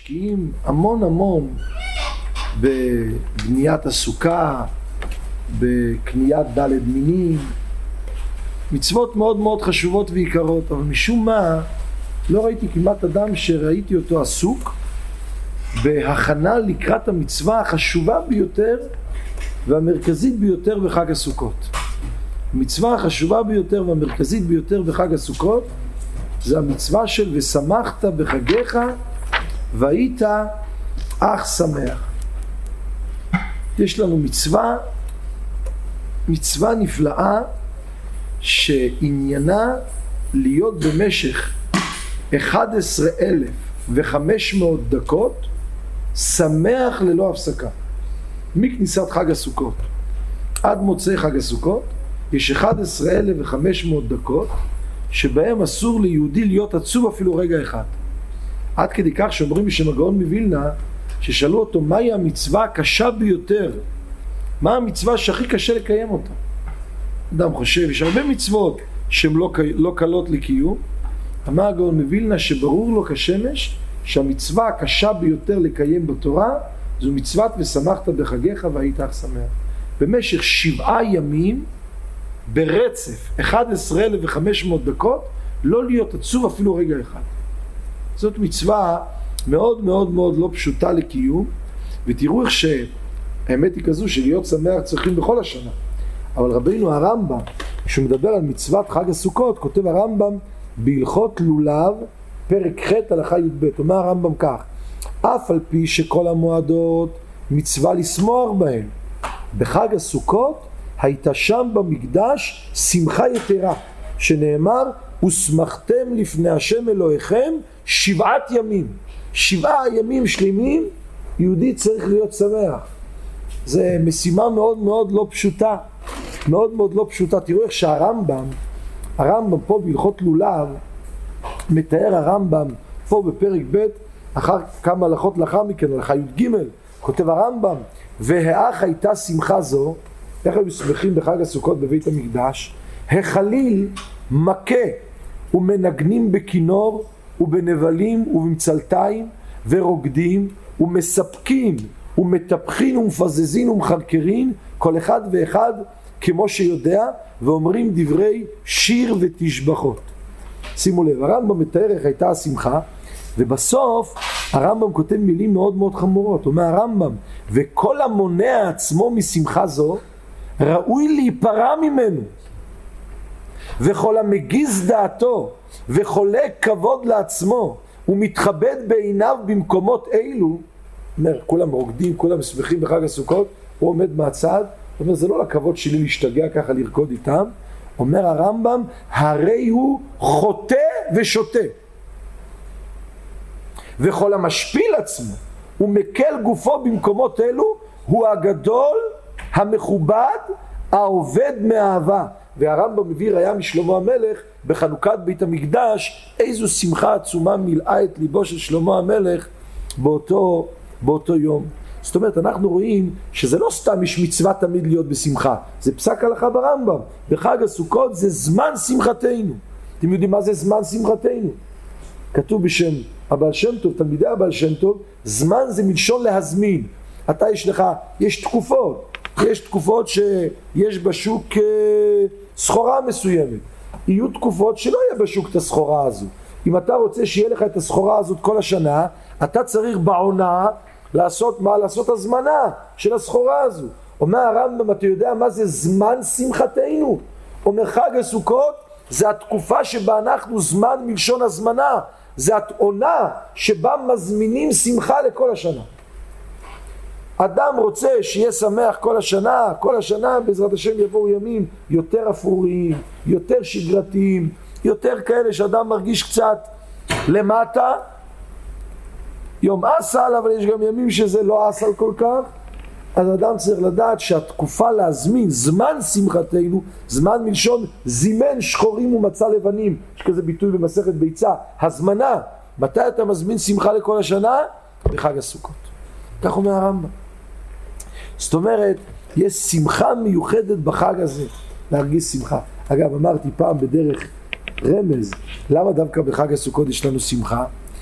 משקיעים המון בבניית הסוכה, בקניית ד' מינים, מצוות מאוד חשובות ויקרות, אבל משום מה לא ראיתי כמעט אדם שראיתי אותו עסוק בהכנה לקראת המצווה החשובה ביותר והמרכזית ביותר בחג הסוכות. המצווה החשובה ביותר והמרכזית ביותר בחג הסוכות זה המצווה של ושמחת בחגיך והיית אך שמח. יש לנו מצווה נפלאה שעניינה להיות במשך 11,500 דקות שמח ללא הפסקה. מכניסת חג הסוכות עד מוצאי חג הסוכות יש 11,500 דקות שבהם אסור ליהודי להיות עצוב אפילו רגע אחד. עד כדי כך שאומרים בשם הגאון מווילנה ששאלו אותו מהי המצווה הקשה ביותר, מה המצווה שהכי קשה לקיים אותה. אדם חושב יש הרבה מצוות שהן לא קלות לקיום. אמר הגאון מווילנה שברור לו כשמש שהמצווה הקשה ביותר לקיים בתורה זו מצוות ושמחת בחגיך והיית אך שמח. במשך 7 ימים ברצף 11,500 דקות לא להיות עצוב אפילו רגע אחד. זאת מצווה מאוד לא פשוטה לקיום, ותראו איך שהאמת היא כזו שלהיות שמח צריכים בכל השנה. אבל רבינו הרמב"ם, כשהוא מדבר על מצוות חג הסוכות, כותב הרמב"ם בהלכות לולב פרק ח' הלכה י"ב, אומר הרמב"ם כך: אף על פי שכל המועדות מצווה לשמוח בהן, בחג הסוכות הייתה שם במקדש שמחה יתרה, שנאמר ושמחתם לפני השם אלוהיכם 7 ימים. 7 ימים שלמים יהודי צריך להיות שמח. זה משימה מאוד לא פשוטה, מאוד לא פשוטה. תראו איך שהרמב"ם פה בהלכות לולב מתאר הרמב"ם פה בפרק ב' אחר כמה הלכות לאחר מכן, הלכה י"ג, כותב הרמב"ם: והאח הייתה שמחה זו, איך היו שמחים בחג הסוכות בבית המקדש, החליל מכה ומנגנים בכינור ובנבלים ובמצלתיים ורוקדים ומספקים ומטפחים ומפזזים ומחרקרים כל אחד ואחד כמו שיודע, ואומרים דברי שיר ותשבחות. שימו לב, הרמב"ם מתאר איך הייתה השמחה, ובסוף הרמב"ם כותב מילים מאוד חמורות. אומר הרמב"ם: וכל המונע עצמו משמחה זו ראוי להיפרע ממנו, וכל המגיז דעתו וחולק כבוד לעצמו ומתכבד בעיניו במקומות אלו, אומר כולם רוקדים, כולם שמחים בחג הסוכות, הוא עומד מהצד, אומר זה לא לכבוד שלי להשתגע ככה לרקוד איתם. אומר הרמב"ם הרי הוא חוטא ושוטה, וכל המשפיל עצמו ומקל גופו במקומות אלו הוא הגדול המכובד העובד מאהבה. והרמב"ם מביא ראיה משלמה המלך בחנוכת בית המקדש, איזו שמחה עצומה מילאה את ליבו של שלמה המלך באותו יום. זאת אומרת, אנחנו רואים שזה לא סתם יש מצווה תמיד להיות בשמחה, זה פסק הלכה ברמב"ם. בחג הסוכות זה זמן שמחתנו. אתם יודעים מה זה זמן שמחתנו? כתוב בשם הבעל שם טוב, תלמידי הבעל שם טוב, זמן זה מלשון להזמין. יש תקופות שיש בשוק סחורה מסוימת, יהיו תקופות שלא יהיה בשוק את הסחורה הזו. אם אתה רוצה שיהיה לך את הסחורה הזאת כל השנה, אתה צריך בעונה לעשות הזמנה של הסחורה הזו. אומר הרמב"ם, אתה יודע מה זה זמן שמחתנו? אומר חג הסוכות זה התקופה שבה אנחנו זמן מלשון הזמנה, זה העונה שבה מזמינים שמחה לכל השנה. אדם רוצה שיהיה שמח כל השנה בעזרת השם יבואו ימים יותר אפוריים, יותר שגרתיים, יותר כאלה שאדם מרגיש קצת למטה, יום אסל, אבל יש גם ימים שזה לא אסל כל כך. אז אדם צריך לדעת שהתקופה להזמין זמן שמחתנו, זמן מלשון זימן שחורים ומצא לבנים, יש כזה ביטוי במסכת ביצה, הזמנה. מתי אתה מזמין שמחה לכל השנה? בחג הסוכות. כך אומר הרמב"ם. זאת אומרת, יש שמחה מיוחדת בחג הזה, להרגיש שמחה. אגב, אמרתי פעם בדרך רמז, למה דווקא בחג הסוכות יש לנו שמחה?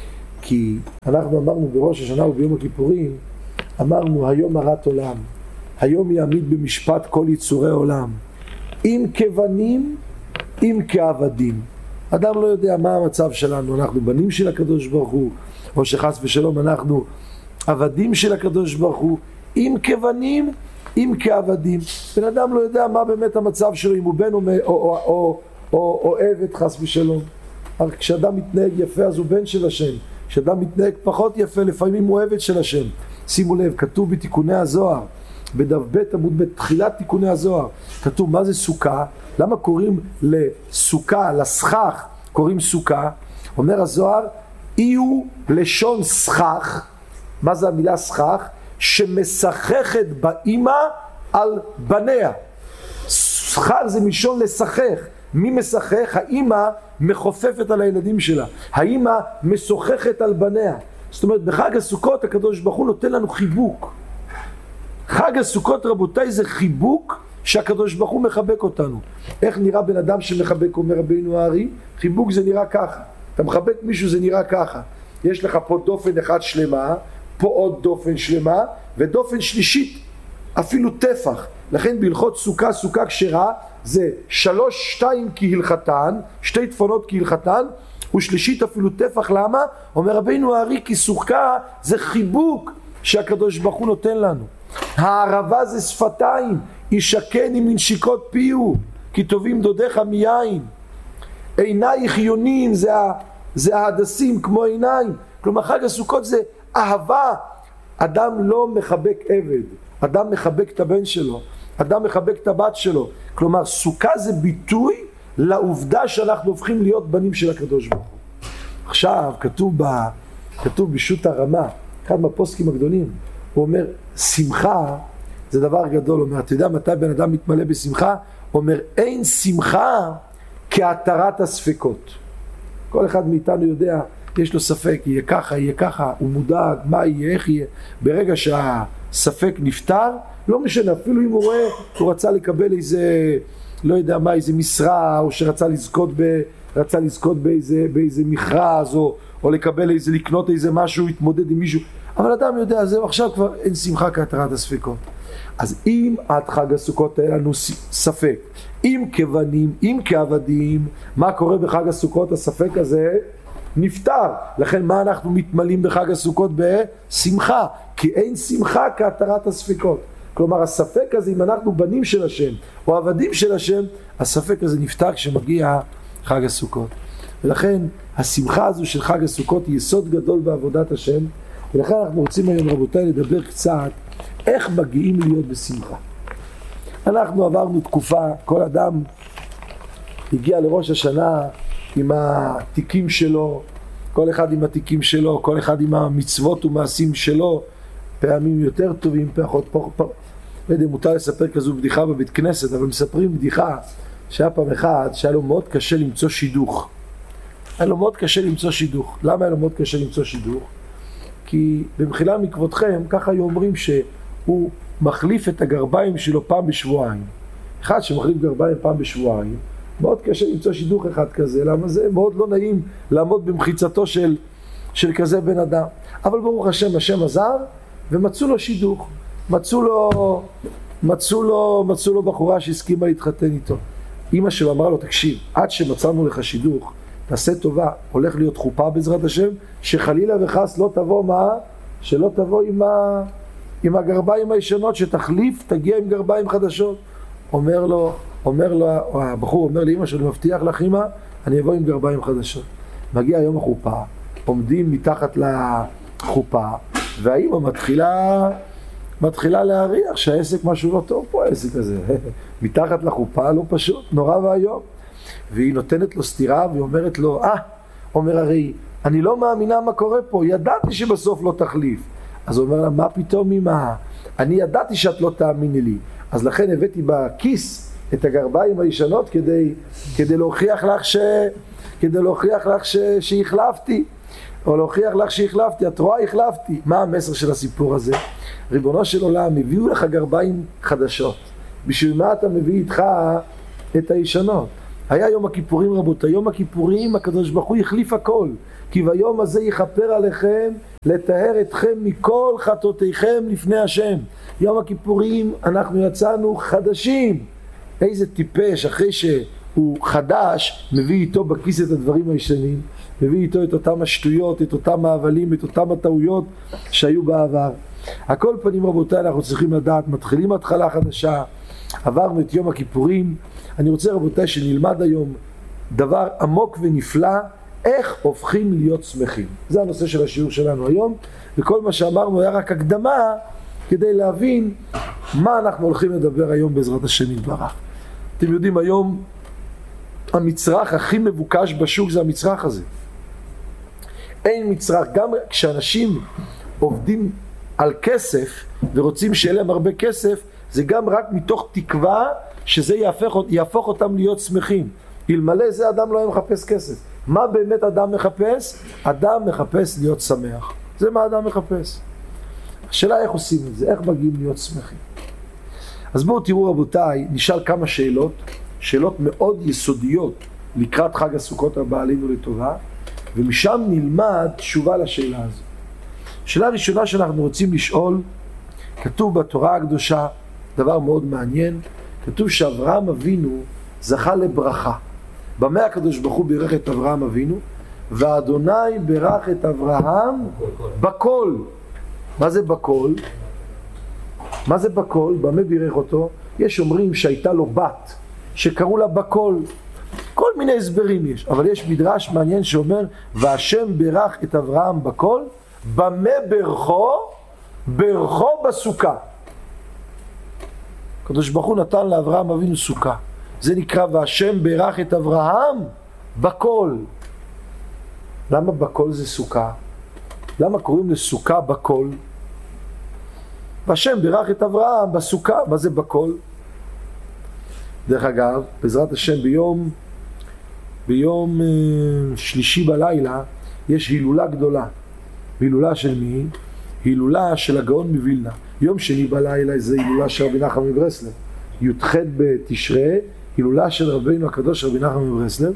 כי אנחנו אמרנו בראש השנה וביום הכיפורים, אמרנו היום הרת עולם, היום יעמיד במשפט כל יצורי עולם, אם כבנים, אם כעבדים. אדם לא יודע מה המצב שלנו, אנחנו בנים של הקדוש ברוך הוא, או שחס ושלום אנחנו עבדים של הקדוש ברוך הוא, אם כבנים, אם כעבדים. בן אדם לא יודע מה באמת המצב שלו, אם הוא בן או עבד חס ושלום. אבל כשאדם מתנהג יפה אז הוא בן של השם, כשאדם מתנהג פחות יפה לפעמים הוא עבד של השם. שימו לב, כתוב בתיקוני הזוהר, בדף ב' עמוד בתחילת תיקוני הזוהר, כתוב מה זה סוכה, למה קוראים לסוכה, לסכך קוראים סוכה. אומר הזוהר, אי הוא לשון סכך. מה זה המילה סכך? שמשחכת באמא על בניה. סכך זה מלשון לשחך. מי משחך? האמא מחופפת על הילדים שלה, האמא משוחחת על בניה. זאת אומרת, בחג הסוכות הקדוש ברוך הוא נותן לנו חיבוק. חג הסוכות רבותיי זה חיבוק שהקדוש ברוך הוא מחבק אותנו. איך נראה בן אדם שמחבק? אומר רבינו הארי, חיבוק זה נראה ככה. אתה מחבק מישהו זה נראה ככה, יש לך פה דופן אחד שלמה, פה עוד דופן שלמה, ודופן שלישית אפילו טפח. לכן בהלכות סוכה, סוכה כשרה זה 3-2 כהלכתן, 2 דפנות כהלכתן, ושלישית אפילו טפח. למה? אומר רבינו הארי, כי סוכה זה חיבוק שהקדוש ברוך הוא נותן לנו. הערבה זה שפתיים, ישכן עם מנשיקות פיהו, כי טובים דודיך מיין. עינייך יונין, זה ההדסים כמו עיניים. כלומר חג הסוכות זה אהבה. אדם לא מחבק עבד, אדם מחבק את הבן שלו, אדם מחבק את הבת שלו. כלומר סוכה זה ביטוי לעובדה שאנחנו הופכים להיות בנים של הקדוש ברוך הוא. עכשיו כתוב בשו"ת הרמה, אחד מהפוסקים הגדולים, הוא אומר שמחה זה דבר גדול. הוא אומר, אתה יודע מתי בן אדם מתמלא בשמחה? הוא אומר, אין שמחה כהתרת הספקות. כל אחד מאיתנו יודע, יש לו ספק, יהיה ככה, הוא מודאג, מה יהיה, איך יהיה. ברגע שהספק נפטר, לא משנה, אפילו אם הוא רואה, הוא רצה לקבל איזה, לא יודע מה, איזה משרה, או שרצה לזכות באיזה מכרז, או לקבל איזה, לקנות איזה משהו, להתמודד עם מישהו. אבל אדם יודע, זהו, עכשיו כבר אין שמחה כהתרת הספקות. אז אם עד חג הסוכות היה לנו ספק, אם כבנים, אם כעבדים, מה קורה בחג הסוכות? הספק הזה נפטר. לכן מה אנחנו מתמלאים בחג הסוכות? בשמחה, כי אין שמחה כהתרת הספקות. כלומר הספק הזה, אם אנחנו בנים של השם או עבדים של השם, הספק הזה נפטר כשמגיע חג הסוכות. ולכן השמחה הזו של חג הסוכות היא יסוד גדול בעבודת השם. ולכן אנחנו רוצים היום רבותיי לדבר קצת איך מגיעים להיות בשמחה. אנחנו עברנו תקופה, כל אדם הגיע לראש השנה עם התיקים שלו, כל אחד עם התיקים שלו, כל אחד עם המצוות ומעשים שלו, פעמים יותר טובים, פחות. לא יודע, מותר לספר כזו בדיחה בבית כנסת, אבל מספרים בדיחה שהיה פעם אחד שהיה לו מאוד קשה למצוא שידוך. היה לו מאוד קשה למצוא שידוך. למה היה לו מאוד קשה למצוא שידוך? כי במחילה מכבודכם, ככה היו אומרים שהוא מחליף את הגרביים שלו פעם בשבועיים. אחד שמחליף גרביים פעם בשבועיים, מאוד קשה למצוא שידוך אחד כזה. למה? זה מאוד לא נעים לעמוד במחיצתו של כזה בן אדם. אבל ברוך השם, השם עזר, ומצאו לו שידוך. מצאו לו בחורה שהסכימה להתחתן איתו. אמא שלו אמרה לו, תקשיב, עד שמצאנו לך שידוך, תעשה טובה, הולך להיות חופה בעזרת השם, שחלילה וחס לא תבוא שלא תבוא עם הגרביים הישנות, שתחליף, תגיע עם גרביים חדשות. אומר לו, הבחור אומר לאמא שלו, מבטיח לך אמא, אני אבוא עם גרביים חדשות. מגיע יום החופה, עומדים מתחת לחופה, והאמא מתחילה להריח שהעסק משהו לא טוב פה, העסק הזה. מתחת לחופה, לא פשוט, נורא והיום. והיא נותנת לו סתירה והיא אומרת לו, אומר הרי, אני לא מאמינה מה קורה פה, ידעתי שבסוף לא תחליף. אז הוא אומר לה, מה פתאום אמא? אני ידעתי שאת לא תאמיני לי. אז לכן הבאתי בכיס את הגרביים הישנות כדי להוכיח לך שהחלפתי. או להוכיח לך שהחלפתי, את רואה החלפתי. מה המסר של הסיפור הזה? ריבונו של עולם, הביאו לך גרביים חדשות. בשביל מה אתה מביא איתך את הישנות? היה יום הכיפורים רבותיי, יום הכיפורים הקדוש ברוך הוא החליף הכל, כי ביום הזה יכפר עליכם לטהר אתכם מכל חטאותיכם לפני השם. יום הכיפורים אנחנו יצאנו חדשים. איזה טיפש אחרי שהוא חדש מביא איתו בכיס את הדברים הישנים, מביא איתו את אותם השטויות, את אותם העבלים, את אותם הטעויות שהיו בעבר. הכל פנים רבותיי, אנחנו צריכים לדעת, מתחילים התחלה חדשה, עברנו את יום הכיפורים. אני רוצה רבותיי שנלמד היום דבר עמוק ונפלא, איך הופכים להיות שמחים. זה הנושא של השיעור שלנו היום, וכל מה שאמרנו היה רק הקדמה כדי להבין מה אנחנו הולכים לדבר היום בעזרת השם יתברך. אתם יודעים, היום המצרך הכי מבוקש בשוק זה המצרך הזה. אין מצרך, גם כשאנשים עובדים על כסף ורוצים שיהיה להם הרבה כסף, זה גם רק מתוך תקווה שזה יהפוך אותם להיות שמחים. אלמלא זה אדם לא היה מחפש כסף. מה באמת אדם מחפש? אדם מחפש להיות שמח. זה מה אדם מחפש. השאלה איך עושים את זה, איך מגיעים להיות שמחים. אז בואו תראו רבותיי, נשאל כמה שאלות, שאלות מאוד יסודיות לקראת חג הסוכות הבא עלינו לטובה, ומשם נלמד תשובה לשאלה הזו. שאלה ראשונה שאנחנו רוצים לשאול, כתוב בתורה הקדושה, דבר מאוד מעניין, כתוב שאברהם אבינו זכה לברכה. במה הקדוש ברוך הוא בירך את אברהם אבינו? ואדוני בירך את אברהם בכל. מה זה בכל? מה זה בכל? במה בירך אותו? יש אומרים שהייתה לו בת שקראו לה בכל. כל מיני הסברים יש, אבל יש מדרש מעניין שאומר והשם בירך את אברהם בכל. במה ברכו? ברכו בסוכה. הקדוש ברוך הוא נתן לאברהם אבינו סוכה. זה נקרא והשם בירך את אברהם בכל. למה בכל זה סוכה? למה קוראים לסוכה בכל? והשם בירך את אברהם בסוכה. מה זה בכל? דרך אגב, בעזרת השם ביום שלישי בלילה יש הילולה גדולה. הילולה של מי? הילולה של הגאון מווילנה. יום שני בלילה זה הילולה של רבי נחמן מברסלב. י"ח בתשרי, הילולה של רבינו הקדוש רבי נחמן מברסלב,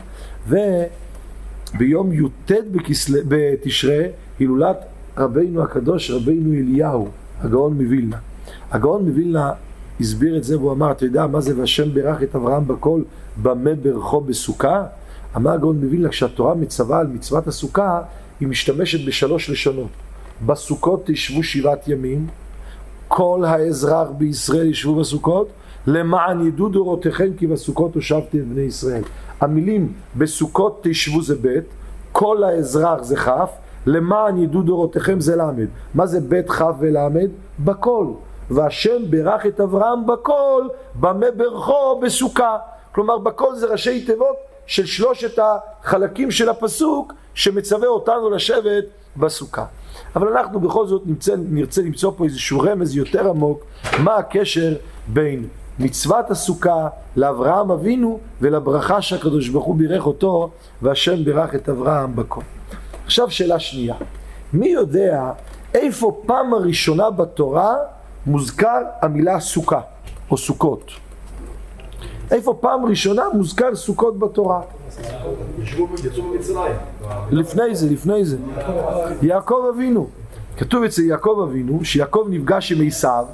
וביום י"ט בתשרי הילולת רבינו הקדוש רבינו אליהו, הגאון מווילנה. הגאון מווילנה הסביר את זה והוא אמר, אתה יודע מה זה והשם בירך את אברהם בכל, במה ברכו בסוכה? אמר הגאון מווילנה, כשהתורה מצווה על מצוות הסוכה, היא משתמשת בשלוש לשונות. בסוכות תשבו 7 ימים, כל האזרח בישראל ישבו בסוכות, למען ידעו דורותיכם כי בסוכות הושבתי את בני ישראל. המילים בסוכות תשבו זה ב', כל האזרח זה כ', למען ידעו דורותיכם זה למד. מה זה ב' כ' ולמד? בכל. והשם בירך את אברהם בכל, במה ברכו בסוכה. כלומר בכל זה ראשי תיבות של 3 החלקים של הפסוק שמצווה אותנו לשבת בסוכה. אבל אנחנו בכל זאת נרצה למצוא פה איזשהו רמז יותר עמוק, מה הקשר בין מצוות הסוכה לאברהם אבינו ולברכה שהקדוש ברוך הוא בירך אותו והשם בירך את אברהם בכל. עכשיו שאלה שנייה, מי יודע איפה פעם הראשונה בתורה מוזכר המילה סוכה או סוכות? איפה פעם ראשונה מוזכר סוכות בתורה? יצאו במצרים. לפני זה. יעקב אבינו. כתוב אצל יעקב אבינו שיעקב נפגש עם עשיו.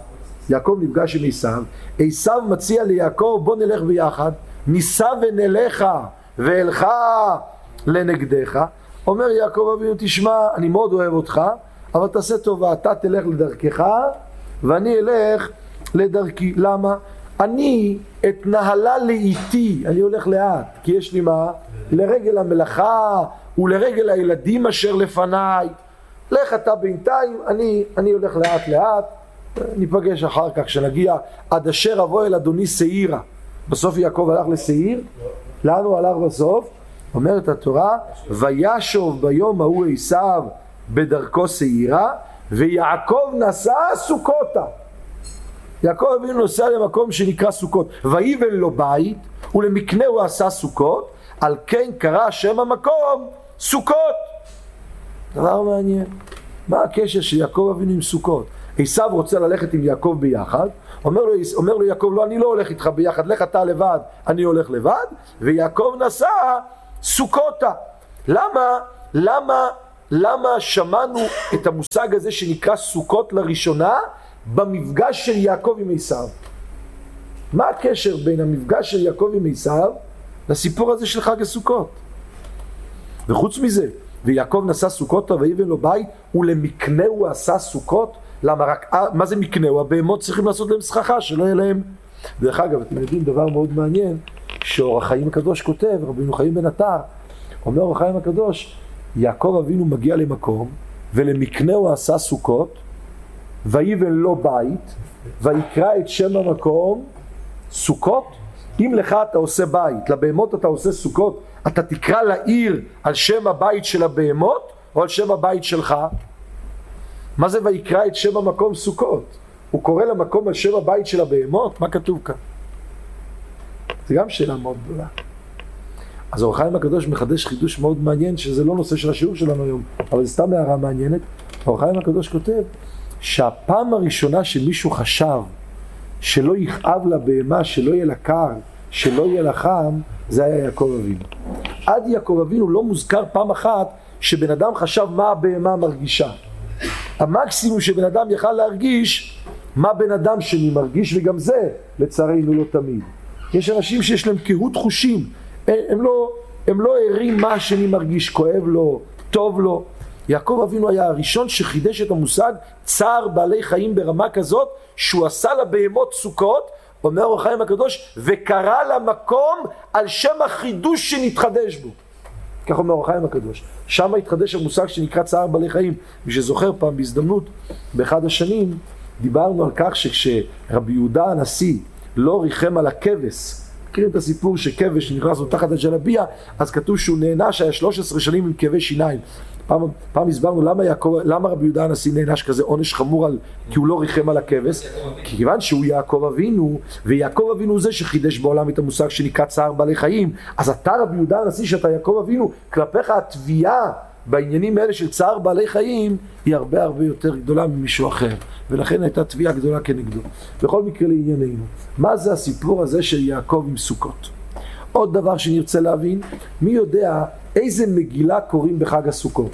עשיו מציע ליעקב בוא נלך ביחד. ניסע ונלך ואלך לנגדך. אומר יעקב אבינו תשמע אני מאוד אוהב אותך אבל תעשה טובה אתה תלך לדרכך ואני אלך לדרכי. למה? אני אתנהלה לאיתי, אני הולך לאט, כי יש לי מה? לרגל המלאכה ולרגל הילדים אשר לפניי. לך אתה בינתיים, אני הולך לאט לאט, ניפגש אחר כך כשנגיע עד אשר אבוא אל אדוני שעירה. בסוף יעקב הלך לשעיר, לאן הוא הלך בסוף? אומרת התורה, וישוב ביום ההוא עשיו בדרכו שעירה, ויעקב נסע סוכותה. יעקב אבינו נוסע למקום שנקרא סוכות, ויבן לו בית ולמקנה הוא עשה סוכות, על כן קרא שם המקום סוכות. דבר מעניין, מה הקשר של יעקב אבינו עם סוכות? עשיו רוצה ללכת עם יעקב ביחד, אומר לו יעקב, לא, אני לא הולך איתך ביחד, לך אתה לבד, אני הולך לבד, ויעקב נסע סוכותה. למה שמענו את המושג הזה שנקרא סוכות לראשונה במפגש של יעקב עם עשיו? מה הקשר בין המפגש של יעקב עם עשיו לסיפור הזה של חג הסוכות? וחוץ מזה, ויעקב נסע סוכות ויבן לו בית, ולמקנהו הוא עשה סוכות. למה רק, מה זה מקנהו? הבהמות צריכים לעשות להם סככה, שלא יהיה להם. דרך אגב, אתם יודעים דבר מאוד מעניין, שאור החיים הקדוש כותב, רבינו חיים בן עטר, אומר אור החיים הקדוש, יעקב אבינו מגיע למקום, ולמקנהו עשה סוכות, ויבן לו בית, ויקרא את שם המקום סוכות. אם לך אתה עושה בית, לבהמות אתה עושה סוכות, אתה תקרא לעיר על שם הבית של הבהמות, או על שם הבית שלך? מה זה ויקרא את שם המקום סוכות? הוא קורא למקום על שם הבית של הבהמות? מה כתוב כאן? זה גם שאלה מאוד גדולה. אז אור החיים הקדוש מחדש חידוש מאוד מעניין, שזה לא נושא של השיעור שלנו היום, אבל זה סתם הערה מעניינת. אור החיים הקדוש כותב שהפעם הראשונה שמישהו חשב שלא יכאב לבהמה, שלא יהיה לה קר, שלא יהיה לה חם, זה היה יעקב אבינו. עד יעקב אבינו לא מוזכר פעם אחת שבן אדם חשב מה הבהמה מרגישה. המקסימום שבן אדם יכל להרגיש מה בן אדם שני מרגיש, וגם זה לצערנו לא תמיד. יש אנשים שיש להם קהות חושים, הם לא ערים מה השני מרגיש, כואב לו, טוב לו. יעקב אבינו היה הראשון שחידש את המושג צער בעלי חיים ברמה כזאת, שהוא עשה לבהמות סוכות, אומר אור החיים הקדוש, וקרא למקום על שם החידוש שנתחדש בו. כך אומר אור החיים הקדוש. שם התחדש המושג שנקרא צער בעלי חיים. מי שזוכר פעם בהזדמנות, באחד השנים, דיברנו על כך שכשרבי יהודה הנשיא לא ריחם על הכבש, מכירים את הסיפור שכבש נכנס לו תחת הג'לביה, אז כתוב שהוא נענש, היה 13 שנים עם כאבי שיניים. פעם הסברנו למה רבי יהודה הנשיא נענש כזה עונש חמור כי הוא לא ריחם על הכבש, כי כיוון שהוא יעקב אבינו, ויעקב אבינו הוא זה שחידש בעולם את המושג שנקרא צער בעלי חיים, אז אתה רבי יהודה הנשיא שאתה יעקב אבינו, כלפיך התביעה בעניינים האלה של צער בעלי חיים היא הרבה יותר גדולה ממישהו אחר, ולכן הייתה תביעה גדולה כנגדו. בכל מקרה לענייננו, מה זה הסיפור הזה של יעקב עם סוכות? עוד דבר שנרצה להבין, מי יודע איזה מגילה קוראים בחג הסוכות?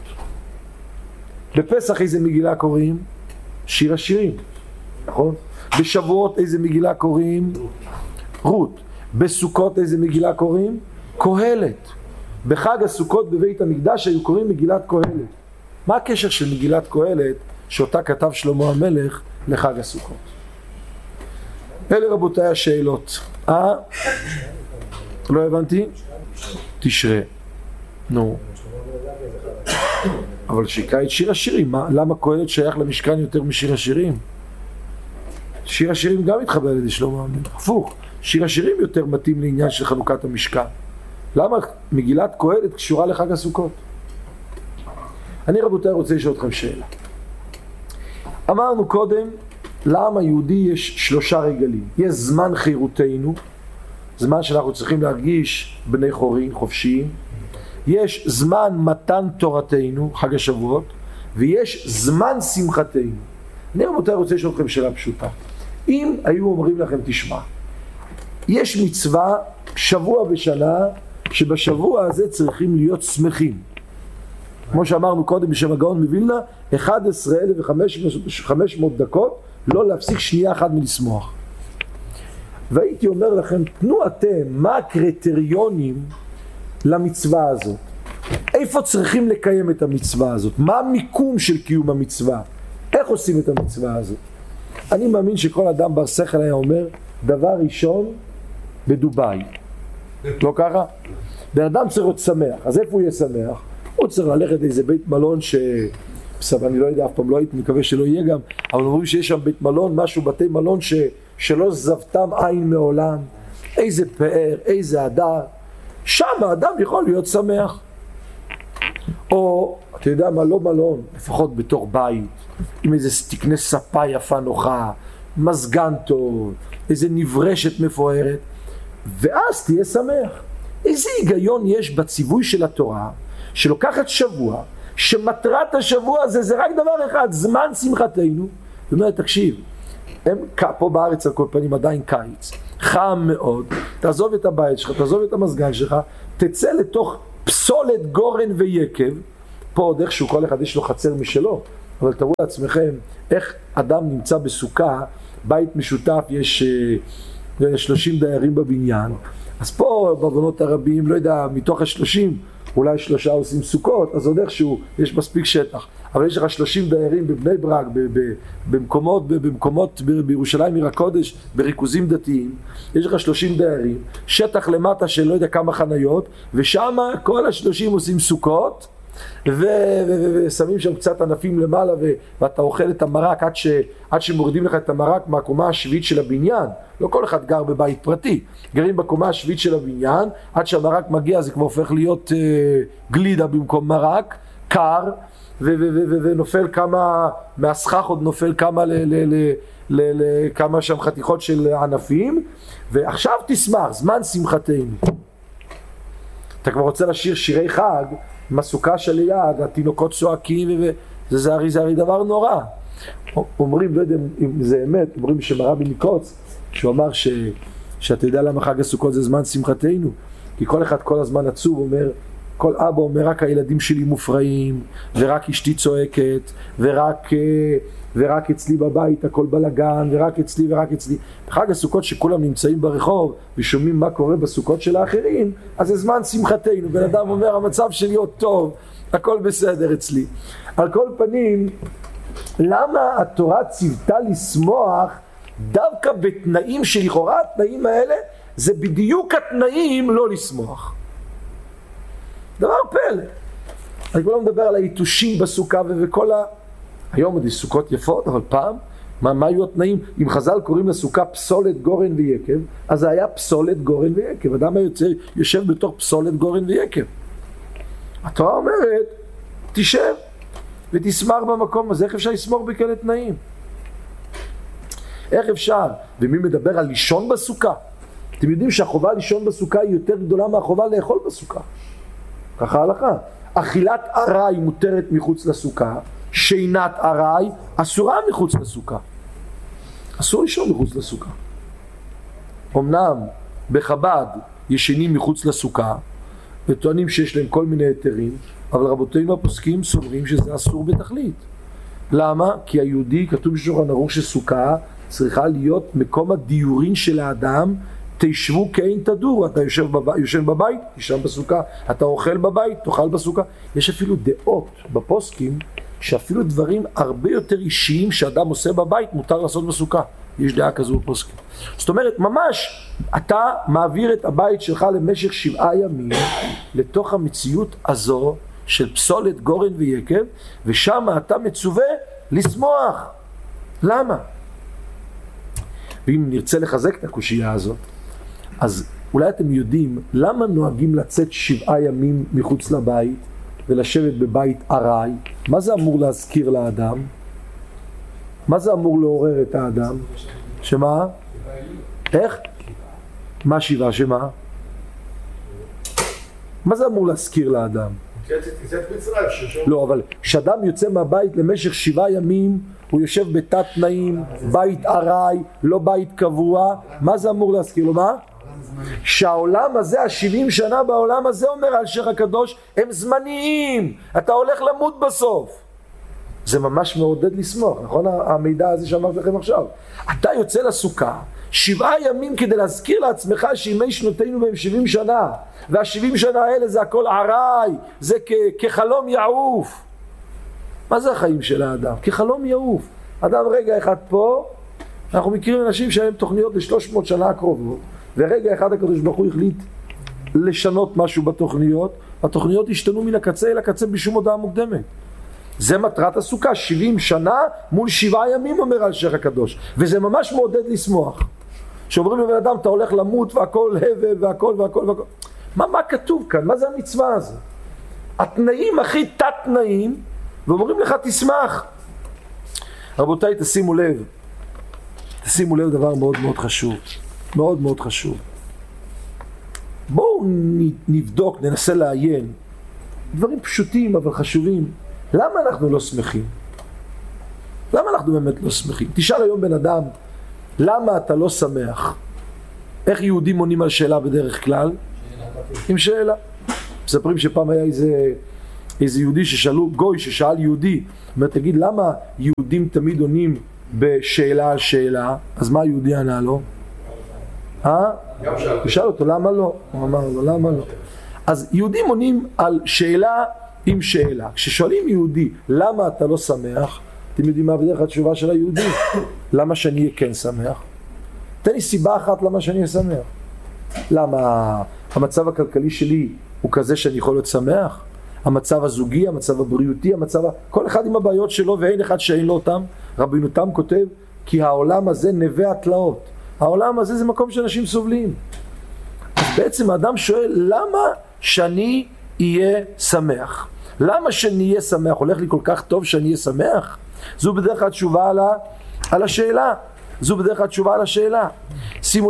בפסח איזה מגילה קוראים? שיר השירים, נכון? בשבועות איזה מגילה קוראים? רות. בסוכות איזה מגילה קוראים? קהלת. בחג הסוכות בבית המקדש היו קוראים מגילת קהלת. מה הקשר של מגילת קהלת שאותה כתב שלמה המלך לחג הסוכות? אלה רבותיי השאלות. לא הבנתי? תשרה. נו. אבל שיקרא את שיר השירים. למה קהלת שייך למשכן יותר משיר השירים? שיר השירים גם התחבר על ידי שלמה המלך. הפוך. שיר השירים יותר מתאים לעניין של חנוכת המשכן. למה מגילת קהלת קשורה לחג הסוכות? אני רבותיי רוצה לשאול אתכם שאלה. אמרנו קודם, לעם היהודי יש 3 רגלים. יש זמן חירותנו, זמן שאנחנו צריכים להרגיש בני חורין, חופשיים. יש זמן מתן תורתנו, חג השבועות, ויש זמן שמחתנו. אני רבותיי רוצה לשאול אתכם שאלה פשוטה. אם היו אומרים לכם, תשמע, יש מצווה שבוע בשנה, שבשבוע הזה צריכים להיות שמחים. כמו שאמרנו קודם בשם הגאון מווילנה, 11,500 דקות, לא להפסיק שנייה אחת מלשמוח. והייתי אומר לכם, תנו אתם, מה הקריטריונים למצווה הזאת? איפה צריכים לקיים את המצווה הזאת? מה המיקום של קיום המצווה? איך עושים את המצווה הזאת? אני מאמין שכל אדם בר שכל היה אומר, דבר ראשון, בדובאי. לא ככה? בן אדם צריך להיות שמח, אז איפה הוא יהיה שמח? הוא צריך ללכת לאיזה בית מלון בסדר, אני לא יודע, אף פעם לא הייתי, מקווה שלא יהיה גם, אבל אומרים שיש שם בית מלון, משהו, בתי מלון שלא זבתם עין מעולם, איזה פאר, איזה הדר, שם האדם יכול להיות שמח. או, אתה יודע מה, לא מלון, לפחות בתוך בית, עם איזה תקנה ספה יפה נוחה, מזגן טוב, איזה נברשת מפוארת, ואז תהיה שמח. איזה היגיון יש בציווי של התורה, שלוקחת שבוע, שמטרת השבוע הזה זה רק דבר אחד, זמן שמחתנו, זאת אומרת, תקשיב, פה בארץ על כל פנים עדיין קיץ, חם מאוד, תעזוב את הבית שלך, תעזוב את המזגן שלך, תצא לתוך פסולת גורן ויקב, פה עוד איכשהו כל אחד יש לו חצר משלו, אבל תראו לעצמכם איך אדם נמצא בסוכה, בית משותף, יש 30 דיירים בבניין, אז פה בעוונות הרבים, לא יודע, מתוך ה-30, אולי 3 עושים סוכות, אז עוד איכשהו יש מספיק שטח. אבל יש לך 30 דיירים בבני ברק, במקומות בירושלים עיר הקודש, בריכוזים דתיים, יש לך 30 דיירים, שטח למטה של לא יודע כמה חניות, ושם כל ה-30 עושים סוכות, ושמים שם קצת ענפים למעלה, ואתה אוכל את המרק עד שמורידים לך את המרק מהקומה השביעית של הבניין. לא כל אחד גר בבית פרטי, גרים בקומה השביעית של הבניין, עד שהמרק מגיע זה כבר הופך להיות גלידה במקום מרק, קר, ונופל כמה, מהסכך עוד נופל כמה כמה שם חתיכות של ענפים, ועכשיו תשמח, זמן שמחתנו. אתה כבר רוצה לשיר שירי חג, מסוכה שליד, התינוקות צועקים, וזה הרי דבר נורא. אומרים, לא יודע אם זה אמת, אומרים שמרבי מקוץ, שהוא אמר שאתה יודע למה חג הסוכות זה זמן שמחתנו, כי כל אחד כל הזמן עצוב, אומר, כל אבא אומר, רק הילדים שלי מופרעים, ורק אשתי צועקת, ורק אצלי בבית הכל בלגן, ורק אצלי. בחג הסוכות שכולם נמצאים ברחוב, ושומעים מה קורה בסוכות של האחרים, אז זה זמן שמחתנו. בן אדם אומר, המצב שלי עוד טוב, הכל בסדר אצלי. על כל פנים, למה התורה ציוותה לשמוח, דווקא בתנאים שלכאורה התנאים האלה, זה בדיוק התנאים לא לשמוח. דבר פלא. אני כבר לא מדבר על היתושים בסוכה וכל היום עוד יש סוכות יפות, אבל פעם, מה היו התנאים? אם חז"ל קוראים לסוכה פסולת גורן ויקב, אז זה היה פסולת גורן ויקב. אדם יושב בתוך פסולת גורן ויקב. התורה אומרת, תשב ותשמח במקום הזה. איך אפשר לשמוח בכאלה תנאים? איך אפשר? ומי מדבר על לישון בסוכה? אתם יודעים שהחובה לישון בסוכה היא יותר גדולה מהחובה לאכול בסוכה. ככה ההלכה. אכילת ארעי מותרת מחוץ לסוכה, שינת ארעי אסורה מחוץ לסוכה. אסור לישון מחוץ לסוכה. אמנם בחב"ד ישנים מחוץ לסוכה, וטוענים שיש להם כל מיני היתרים, אבל רבותינו הפוסקים סוברים שזה אסור בתכלית. למה? כי היהודי, כתוב בשולחן ערוך שסוכה צריכה להיות מקום הדיורין של האדם, תשבו כאין תדור, אתה יושב בבית, תשב בסוכה, אתה אוכל בבית, תאכל בסוכה. יש אפילו דעות בפוסקים, שאפילו דברים הרבה יותר אישיים שאדם עושה בבית, מותר לעשות בסוכה. יש דעה כזו בפוסקים. זאת אומרת, ממש, אתה מעביר את הבית שלך למשך 7 ימים, לתוך המציאות הזו, של פסולת גורן ויקב, ושם אתה מצווה לשמוח. למה? ואם נרצה לחזק את הקושייה הזאת, אז אולי אתם יודעים למה נוהגים לצאת 7 ימים מחוץ לבית ולשבת בבית ארעי? מה זה אמור להזכיר לאדם? מה זה אמור לעורר את האדם? שמה? איך? מה 7? שמה? מה זה אמור להזכיר לאדם? לא, אבל כשאדם יוצא מהבית למשך 7 ימים, הוא יושב בתת תנאים, בית ארעי, לא בית קבוע, מה זה אמור להזכיר לו? מה? שהעולם הזה, ה-70 שנה בעולם הזה, אומר על שייך הקדוש, הם זמניים, אתה הולך למות בסוף. זה ממש מעודד לשמוח, נכון? המידע הזה שאמרתי לכם עכשיו. אתה יוצא לסוכה, 7 ימים כדי להזכיר לעצמך שימי שנותינו בהם 70 שנה, וה-70 שנה האלה זה הכל עראי, זה כחלום יעוף. מה זה החיים של האדם? כחלום יעוף. אדם רגע אחד פה, אנחנו מכירים אנשים שהם תוכניות ל-300 שנה הקרובות, ורגע אחד הקדוש ברוך הוא החליט לשנות משהו בתוכניות, התוכניות השתנו מן הקצה אל הקצה בשום הודעה מוקדמת. זה מטרת הסוכה, 70 שנה מול 7 ימים, אומר על שייך הקדוש, וזה ממש מעודד לשמוח. שאומרים לבן אדם, אתה הולך למות והכל הבל והכל והכל והכל. מה כתוב כאן? מה זה המצווה הזאת? התנאים הכי תת תנאים, ואומרים לך תשמח. רבותיי, תשימו לב דבר מאוד מאוד חשוב, מאוד מאוד חשוב. בואו נבדוק, ננסה לעיין, דברים פשוטים אבל חשובים. למה אנחנו לא שמחים? למה אנחנו באמת לא שמחים? תשאל היום בן אדם, למה אתה לא שמח? איך יהודים עונים על שאלה בדרך כלל? עם שאלה. מספרים שפעם היה איזה יהודי ששאלו, גוי ששאל יהודי, אומר, תגיד, למה יהודים תמיד עונים בשאלה על שאלה? אז מה היהודי ענה לו? הוא שאל אותו, למה לא? הוא אמר לו, למה לא? אז יהודים עונים על שאלה עם שאלה. כששואלים יהודי, למה אתה לא שמח? אתם יודעים מה בדרך כלל התשובה של היהודי? למה שאני אהיה כן שמח? תן לי סיבה אחת למה שאני אהיה שמח. למה המצב הכלכלי שלי הוא כזה שאני יכול להיות שמח? המצב הזוגי, המצב הבריאותי, כל אחד עם הבעיות שלו ואין אחד שאין לו אותם. רבינו תם כותב, כי העולם הזה נווה התלאות. העולם הזה זה מקום שאנשים סובלים. אז בעצם האדם שואל, למה שאני אהיה שמח? למה שאני אהיה שמח? הולך לי כל כך טוב שאני אהיה שמח? זו בדרך כלל תשובה על השאלה. זו בדרך כלל תשובה על השאלה. שימו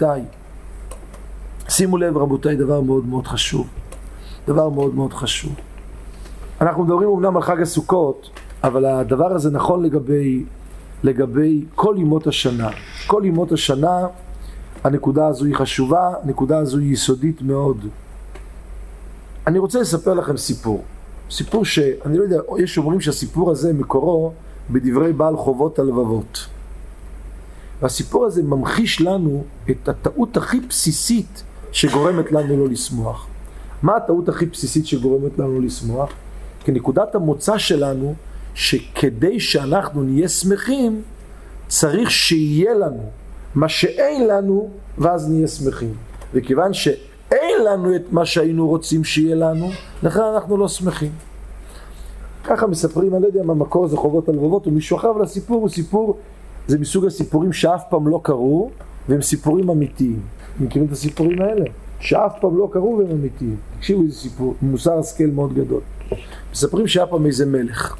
לב רבותיי, דבר מאוד מאוד חשוב. דבר מאוד מאוד חשוב. אנחנו מדברים אומנם על חג הסוכות, אבל הדבר הזה נכון לגבי כל ימות השנה. כל ימות השנה, הנקודה הזו היא חשובה, הנקודה הזו היא יסודית מאוד. אני רוצה לספר לכם סיפור שאני לא יודע, יש אומרים שהסיפור הזה מקורו בדברי בעל חובות הלבבות. והסיפור הזה ממחיש לנו את הטעות הכי בסיסית שגורמת לנו לא לשמוח. מה הטעות הכי בסיסית שגורמת לנו לשמוח? כי נקודת המוצא שלנו שכדי שאנחנו נהיה שמחים צריך שיהיה לנו מה שאין לנו ואז נהיה שמחים. וכיוון שאין לנו את מה שהיינו רוצים שיהיה לנו, לכן אנחנו לא שמחים. ככה מספרים, אני לא יודע מה מקור זה חובות הלבבות, ומישהו אחר, אבל הסיפור הוא סיפור, זה מסוג הסיפורים שאף פעם לא קרו והם סיפורים אמיתיים. מכירים את הסיפורים האלה? שאף פעם לא קרו והם אמיתיים. תקשיבו איזה סיפור, מוסר השכל מאוד גדול. מספרים שהיה פעם איזה מלך.